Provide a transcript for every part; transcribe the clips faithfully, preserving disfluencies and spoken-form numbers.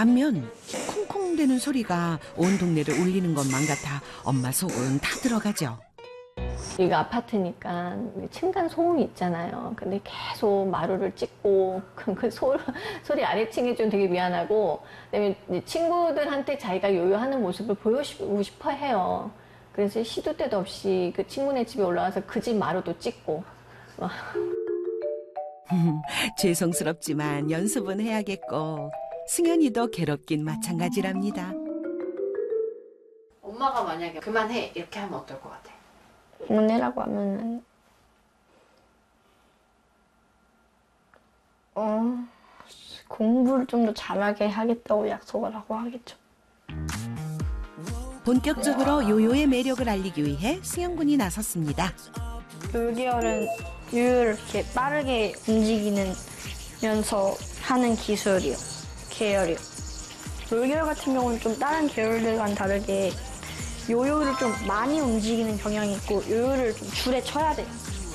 반면 콩콩대는 소리가 온 동네를 울리는 것만 같아 엄마 속은 다 들어가죠. 여기가 아파트니까 층간 소음이 있잖아요. 근데 계속 마루를 찍고 그 소, 소리 아래층이 좀 되게 미안하고, 그다음에 친구들한테 자기가 요요하는 모습을 보여주고 싶어 해요. 그래서 시도 때도 없이 그 친구네 집에 올라와서 그 집 마루도 찍고. 죄송스럽지만 연습은 해야겠고 승현이도 괴롭긴 마찬가지랍니다. 엄마가 만약에 그만해 이렇게 하면 어떨 것 같아? 그만해라고 하면은 어 공부를 좀 더 잘하게 하겠다고 약속을 하고 하겠죠. 본격적으로 요요의 매력을 알리기 위해 승현 군이 나섰습니다. 육 개월은 요요를 이렇게 빠르게 움직이면서 하는 기술이요. 계열이요. 롤계열 같은 경우는 좀 다른 계열들과는 다르게 요요를 좀 많이 움직이는 경향이 있고 요요를 좀 줄에 쳐야 돼요.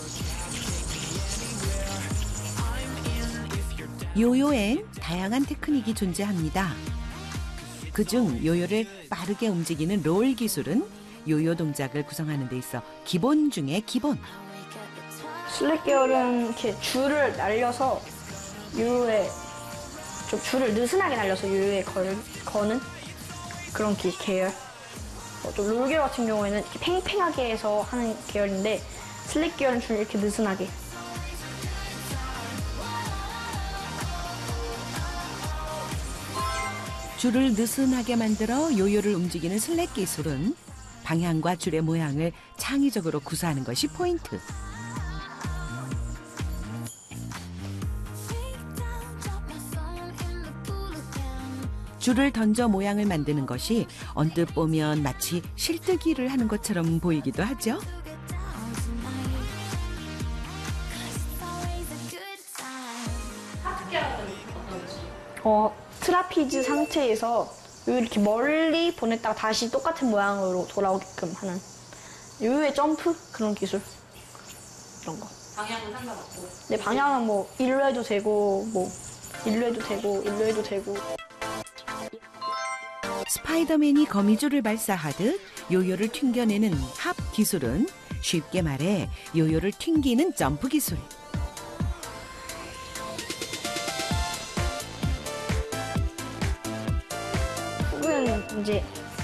요요엔 다양한 테크닉이 존재합니다. 그중 요요를 빠르게 움직이는 롤 기술은 요요 동작을 구성하는 데 있어 기본 중에 기본. 슬랙 계열은 이렇게 줄을 날려서 요요에 좀 줄을 느슨하게 날려서 요요에 걸, 거는 그런 기, 계열. 어, 또 롤 계열 같은 경우에는 이렇게 팽팽하게 해서 하는 계열인데 슬랙 계열은 줄 이렇게 느슨하게. 줄을 느슨하게 만들어 요요를 움직이는 슬랙 기술은 방향과 줄의 모양을 창의적으로 구사하는 것이 포인트. 줄을 던져 모양을 만드는 것이 언뜻 보면 마치 실뜨기를 하는 것처럼 보이기도 하죠. 어, 트라피즈 상태에서 이렇게 멀리 보냈다가 다시 똑같은 모양으로 돌아오게끔 하는 요요의 점프 그런 기술 이런 거. 방향은 상관없고. 네, 방향은 뭐 일로 해도 되고 뭐 일로 해도 되고 일로 해도 되고. 스파이더맨이 거미줄을 발사하듯 요요를 튕겨내는 합 기술은 쉽게 말해 요요를 튕기는 점프 기술. 훅은 이제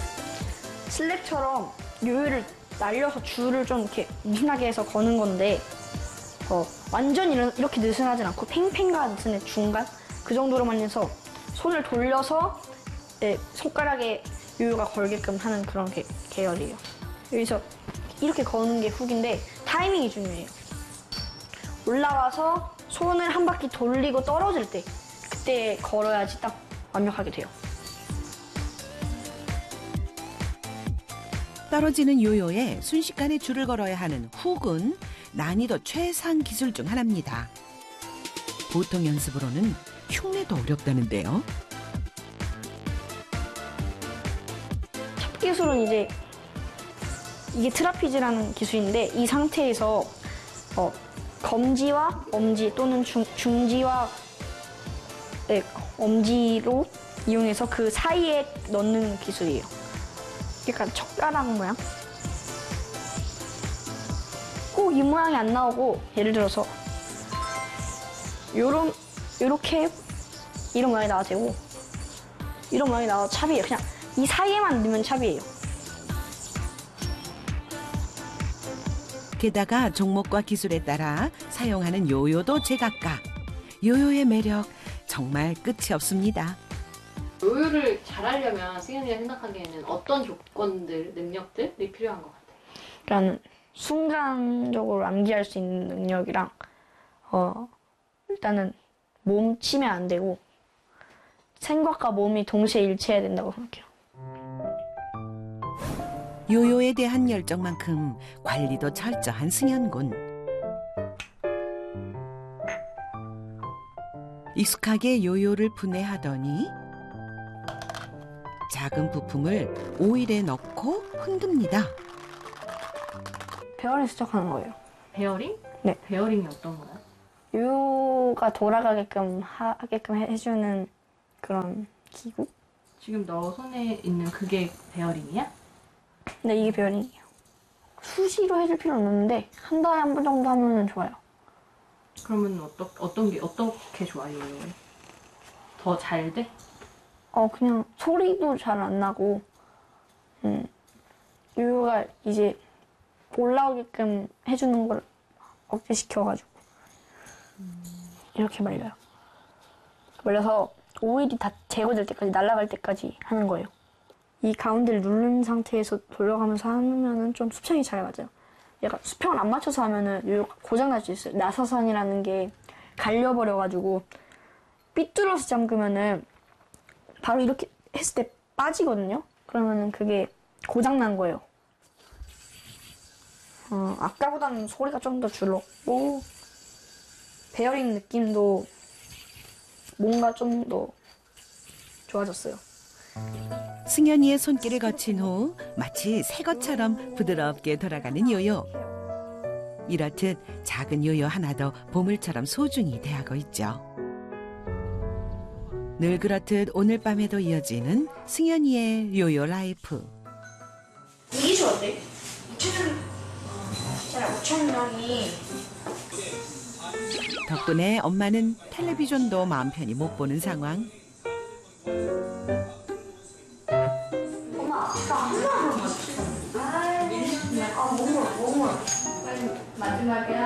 슬랩처럼 요요를 날려서 줄을 좀 이렇게 느슨하게 해서 거는 건데 어, 완전 이런, 이렇게 느슨하진 않고 팽팽과 느슨의 중간 그 정도로만 해서 손을 돌려서 네, 손가락에 요요가 걸게끔 하는 그런 게, 계열이에요. 여기서 이렇게 거는 게 훅인데 타이밍이 중요해요. 올라와서 손을 한 바퀴 돌리고 떨어질 때 그때 걸어야지 딱 완벽하게 돼요. 떨어지는 요요에 순식간에 줄을 걸어야 하는 훅은 난이도 최상 기술 중 하나입니다. 보통 연습으로는 흉내도 어렵다는데요. 첫 기술은 이제 이게 트라피즈라는 기술인데 이 상태에서 어, 검지와 엄지 또는 중, 중지와 네, 엄지로 이용해서 그 사이에 넣는 기술이에요. 약간 젓가락 모양? 꼭 이 모양이 안 나오고 예를 들어서 요런 요렇게 이런 모양이 나와도 되고 이런 모양이 나와도 찹이에요. 그냥 이 사이에만 넣으면 찹이에요. 게다가 종목과 기술에 따라 사용하는 요요도 제각각. 요요의 매력 정말 끝이 없습니다. 요요를 잘하려면 승현이가 생각하기에는 어떤 조건들, 능력들이 필요한 것 같아요? 일단은 순간적으로 암기할 수 있는 능력이랑 어 일단은 몸 치면 안 되고 생각과 몸이 동시에 일치해야 된다고 생각해요. 요요에 대한 열정만큼 관리도 철저한 승현군. 익숙하게 요요를 분해하더니 작은 부품을 오일에 넣고 흔듭니다. 베어링 시작하는 거예요. 베어링? 네. 베어링이 어떤 거야? 요요가 돌아가게끔 하게끔 해주는 그런 기구? 지금 너 손에 있는 그게 베어링이야? 네, 이게 베어링이에요. 수시로 해줄 필요는 없는데 한 달에 한 번 정도 하면 좋아요. 그러면 어떠, 어떤 게 어떻게 좋아요? 더 잘 돼? 어 그냥 소리도 잘 안 나고 음 요요가 이제 올라오게끔 해주는 걸 억제시켜가지고 이렇게 말려요. 말려서 오일이 다 제거될 때까지 날아갈 때까지 하는 거예요. 이 가운데를 누른 상태에서 돌려가면서 하면은 좀 수평이 잘 맞아요. 약간 수평을 안 맞춰서 하면은 요요가 고장날 수 있어요. 나사선이라는 게 갈려버려가지고 삐뚤어서 잠그면은 바로 이렇게 했을 때 빠지거든요. 그러면은 그게 고장난 거예요. 어, 아까보다는 소리가 좀 더 줄었고 베어링 느낌도 뭔가 좀 더 좋아졌어요. 승현이의 손길을 거친 후 마치 새 것처럼 부드럽게 돌아가는 요요. 이렇듯 작은 요요 하나도 보물처럼 소중히 대하고 있죠. 늘 그렇듯 오늘 밤에도 이어지는 승현이의 요요 라이프. 이게 좋은데? 오천 명이 덕분에 엄마는 텔레비전도 마음 편히 못 보는 상황. 엄마 아까 한 번만 맞지? 아 몸을 몸을 마지막이야.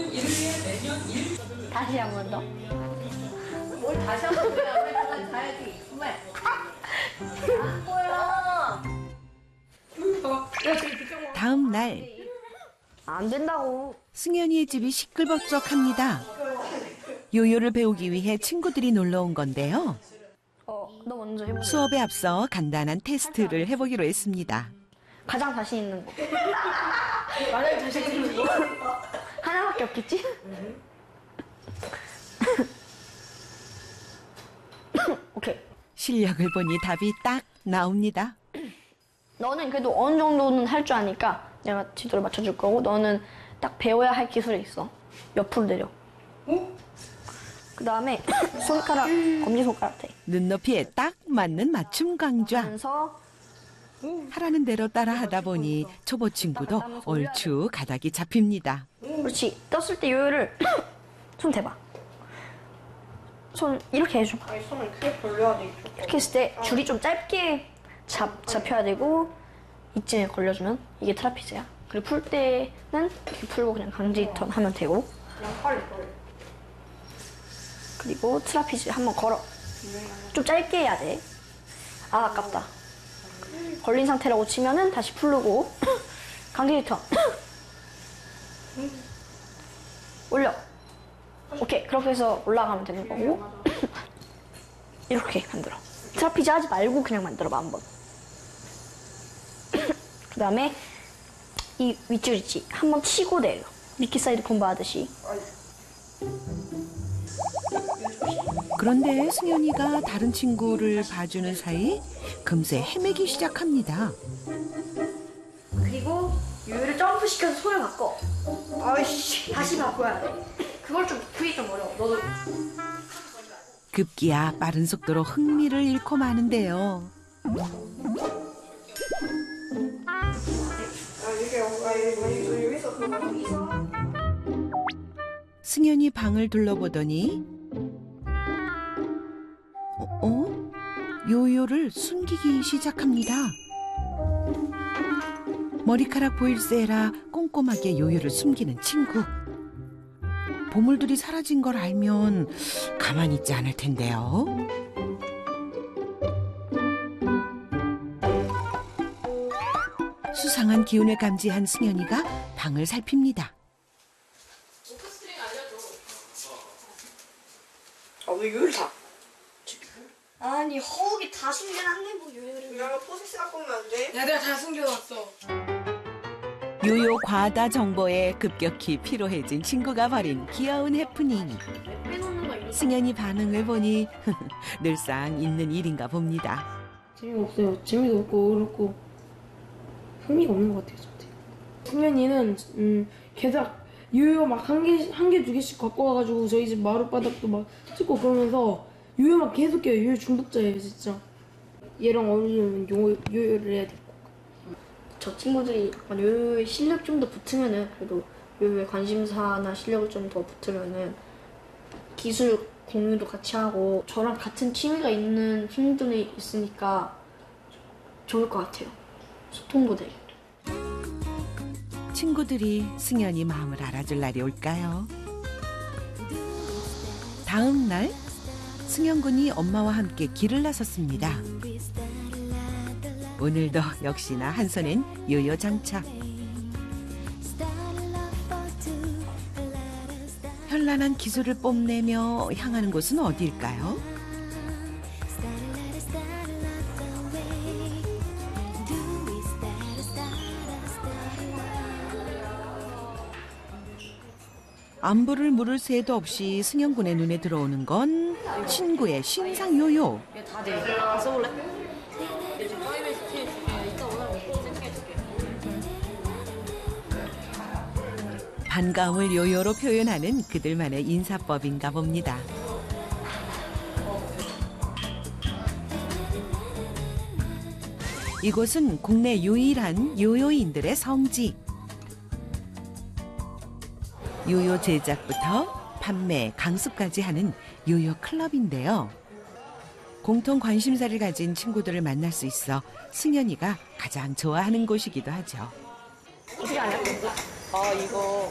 다시 한 번 더. 뭘 다시 한 번 해? 그만 자야지. 그만. 아, 뭐야? 다음 날 안 된다고. 승현이의 집이 시끌벅적합니다. 요요를 배우기 위해 친구들이 놀러 온 건데요. 어, 너 먼저 해봐. 수업에 앞서 간단한 테스트를 해보기로 했습니다. 가장 자신 있는 거. 가장 자신 있는 거? 하나밖에 없겠지? 오케이. 실력을 보니 답이 딱 나옵니다. 너는 그래도 어느 정도는 할 줄 아니까 내가 지도를 맞춰줄 거고 너는 딱 배워야 할 기술이 있어. 옆으로 내려. 어? 그 다음에 손가락, 검지손가락 대. 눈높이에 딱 맞는 맞춤 강좌. 하면서 하라는 대로 따라 하다 보니 초보 친구도 얼추 가닥이 잡힙니다. 그렇지. 떴을 때 요요를 손 대봐. 손 이렇게 해줘. 아니, 손을 크게 벌려야 돼. 이렇게 했을 때 줄이 좀 짧게 잡, 잡혀야 되고 이쯤에 걸려주면 이게 트라피즈야. 그리고 풀 때는 이렇게 풀고 그냥 강제 턴 하면 되고 그냥 팔을 벌려. 그리고 트라피즈 한번 걸어. 좀 짧게 해야 돼. 아 아깝다. 걸린 상태라고 치면은 다시 풀고 강제 턴 올려. 오케이 그렇게 해서 올라가면 되는 거고 이렇게 만들어. 트라피즈 하지 말고 그냥 만들어봐 한번. 그 다음에 이 윗줄 있지? 한번 치고 내려. 미키 사이드 콤보 하듯이. 그런데 승현이가 다른 친구를 봐주는 사이 금세 헤매기 시작합니다. 그리고 요요를 점프시켜서 손을 바꿔. 아이씨 다시 바꿔야 돼. 그걸 좀 그게 좀 어려워. 너도 급기야 빠른 속도로 흥미를 잃고 마는데요. 아, 이게, 아, 이게 여기서 그거. 승현이 방을 둘러보더니 어? 어? 요요를 숨기기 시작합니다. 머리카락 보일세라 꼼꼼하게 요요를 숨기는 친구. 보물들이 사라진 걸 알면 가만히 있지 않을 텐데요. 수상한 기운을 감지한 승현이가 방을 살핍니다. 아, 왜 이걸 다? 아니 허욱이 다 숨겨놨네 뭐 요요를. 그냥 포스트 갖고 오면 안 돼? 야, 내가 다 숨겨놨어. 요요 과다 정보에 급격히 피로해진 친구가 벌인 귀여운 해프닝. 빼놓는 거 있어. 승현이 반응을 보니 늘상 있는 일인가 봅니다. 재미가 없어요. 재미도 없고 그렇고 흥미가 없는 것 같아요, 저한테. 승현이는 음, 계속 요요 막 한 개, 한 개, 두 개씩 갖고 와가지고 저희 집 마룻바닥도 막 찍고 그러면서 요요만 계속해요. 요요 중독자예요 진짜. 얘랑 어울리면 요, 요요를 해야 돼. 저 친구들이 약간 요요에 실력 좀 더 붙으면은 그래도 요요에 관심사나 실력을 좀 더 붙으면은 기술 공유도 같이 하고 저랑 같은 취미가 있는 친구들이 있으니까 좋을 것 같아요. 소통도 되고. 친구들이 승연이 마음을 알아줄 날이 올까요? 다음 날 승연 군이 엄마와 함께 길을 나섰습니다. 오늘도 역시나 한 손엔 요요 장착. 현란한 기술을 뽐내며 향하는 곳은 어디일까요? 안부를 물을 새도 없이 승연 군의 눈에 들어오는 건 친구의 신상 요요. 반가움을 요요로 표현하는 그들만의 인사법인가 봅니다. 이곳은 국내 유일한 요요인들의 성지. 요요 제작부터 판매, 강습까지 하는 요요 클럽인데요. 공통 관심사를 가진 친구들을 만날 수 있어 승연이가 가장 좋아하는 곳이기도 하죠. 어떻게 아냐? 아 이거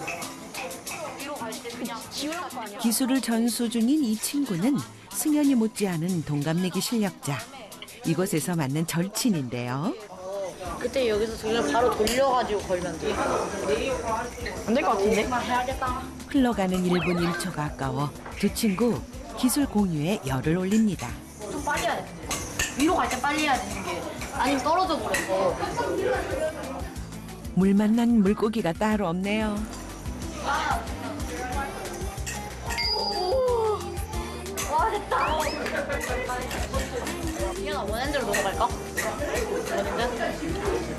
기술을 전수 중인 이 친구는 승연이 못지않은 동갑내기 실력자. 이곳에서 만난 절친인데요. 그때 여기서 그냥 바로 돌려가지고 걸면 돼. 안 될 것 같은데? 흘러가는 일 분 일 초가 아까워 두 친구 기술 공유에 열을 올립니다. 좀 빨리 해야 돼. 위로 갈 때 빨리 해야 되는 게 아니면 떨어져 버려서. 물 만난 물고기가 따로 없네요. 와 됐다. 이현아 원핸드로 넘어갈까? 원핸드?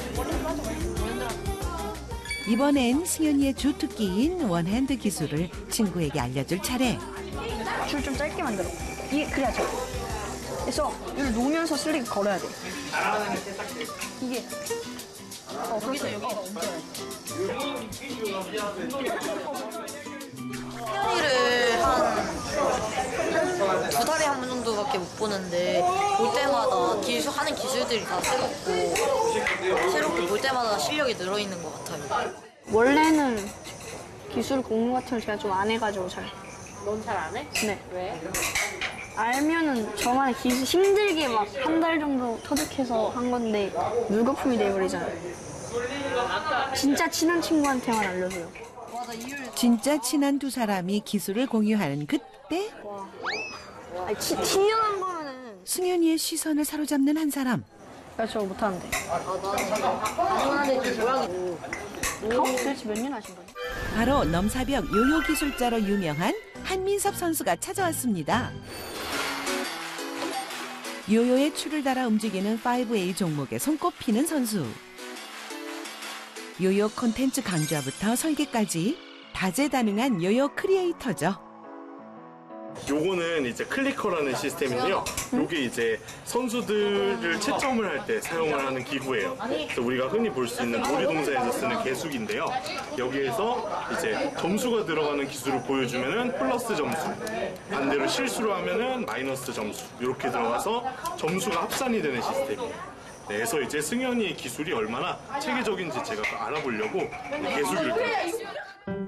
이번엔 승연이의 주특기인 원핸드 기술을 친구에게 알려줄 차례. 줄 좀 짧게 만들어. 이게 그래야죠. 그래서 이걸 놓으면서 슬릭 걸어야 돼. 이게 어, 그렇죠. 여기가 승연이를 한 두 달에 한 번 정도밖에 못 보는데 볼 때마다 기술 하는 기술들이 다 새롭고 새롭고 볼 때마다 실력이 늘어있는 것 같아요. 원래는 기술 공부 같은 걸 제가 좀 안 해가지고 잘. 넌 잘 안 해? 네. 왜? 알면은 저만의 기술 힘들게 막 한 달 정도 터득해서 한 건데 물거품이 돼버리잖아요. 진짜 친한 친구한테만 알려줘요. 진짜 친한 두 사람이 기술을 공유하는 그때 아니, 치, 친연한 거면은 승연이의 시선을 사로잡는 한 사람. 나 저거 못하는데. 가능한데 좀 모양이 어? 도대체 몇 년 하신 거예요? 바로 넘사벽 요요 기술자로 유명한 한민섭 선수가 찾아왔습니다. 요요에 추를 달아 움직이는 파이브 에이 종목에 손꼽히는 선수. 요요 콘텐츠 강좌부터 설계까지 다재다능한 요요 크리에이터죠. 요거는 이제 클리커라는 시스템인데요. 요게 이제 선수들을 채점을 할 때 사용을 하는 기구예요. 그래서 우리가 흔히 볼 수 있는 놀이동산에서 쓰는 계수기인데요. 여기에서 이제 점수가 들어가는 기술을 보여주면은 플러스 점수, 반대로 실수를 하면은 마이너스 점수 이렇게 들어가서 점수가 합산이 되는 시스템이에요. 네, 그래서 이제 승연이의 기술이 얼마나 체계적인지 제가 알아보려고 계수기를 들어갔어요.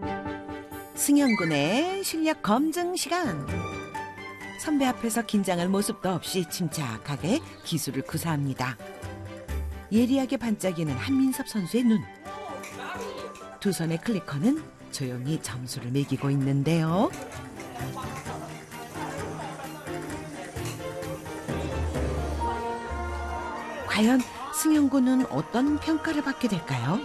승연군의 실력 검증 시간. 선배 앞에서 긴장할 모습도 없이 침착하게 기술을 구사합니다. 예리하게 반짝이는 한민섭 선수의 눈. 두 손의 클리커는 조용히 점수를 매기고 있는데요. 과연 승연군은 어떤 평가를 받게 될까요?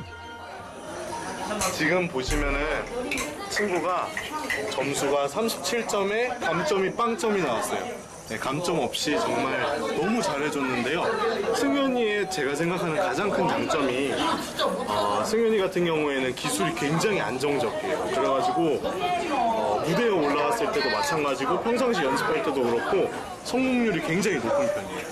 지금 보시면은 친구가 점수가 삼십칠 점에 감점이 빵점이 나왔어요. 네, 감점 없이 정말 너무 잘해줬는데요. 승연이의 제가 생각하는 가장 큰 장점이 어, 승연이 같은 경우에는 기술이 굉장히 안정적이에요. 그래가지고 어, 무대에 올라왔을 때도 마찬가지고 평상시 연습할 때도 그렇고 성공률이 굉장히 높은 편이에요.